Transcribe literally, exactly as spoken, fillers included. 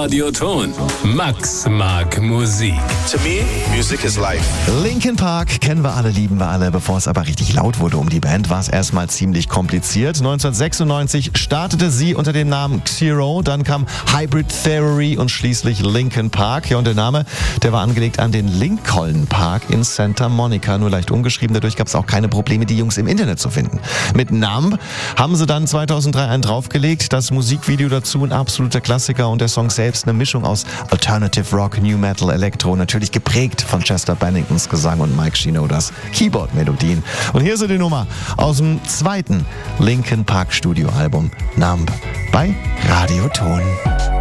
Radioton. Max mag Musik. To me, music is life. Linkin Park kennen wir alle, lieben wir alle. Bevor es aber richtig laut wurde um die Band, war es erstmal ziemlich kompliziert. neunzehnhundertsechsundneunzig startete sie unter dem Namen Xero, dann kam Hybrid Theory und schließlich Linkin Park. Ja, und der Name, der war angelegt an den Lincoln Park in Santa Monica, nur leicht umgeschrieben. Dadurch gab es auch keine Probleme, die Jungs im Internet zu finden. Mit Numb haben sie dann zweitausenddrei einen draufgelegt. Das Musikvideo dazu ein absoluter Klassiker und der Song selbst eine Mischung aus Alternative Rock, New Metal, Elektro, natürlich geprägt von Chester Benningtons Gesang und Mike Shinodas Keyboard-Melodien. Und hier ist die Nummer aus dem zweiten Linkin Park Studioalbum Numb bei Radioton.